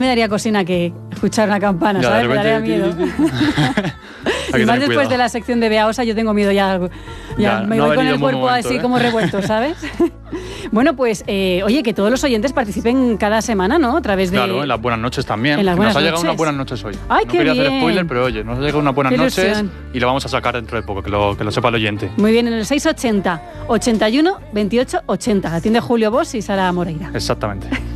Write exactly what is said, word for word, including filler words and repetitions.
me daría cosina que escuchar una campana, ya, ¿sabes? Me daría miedo. Y más después cuidado. De la sección de Bea Osa, yo tengo miedo ya. Ya, ya me no voy con el cuerpo momento, así ¿eh? Como revuelto, ¿sabes? Bueno, pues, eh, oye, que todos los oyentes participen cada semana, ¿no? A través de... Claro, en las buenas noches también. En las buenas nos ha llegado noches. unas buenas noches hoy. Ay, no qué quería bien. hacer spoiler, pero oye, nos ha llegado unas buenas qué noches ilusión. Y lo vamos a sacar dentro de poco, que lo, que lo sepa el oyente. Muy bien, en el seiscientos ochenta, ochenta y uno, veintiocho, ochenta. Atiende Julio Bosch y Sara Moreira. Exactamente.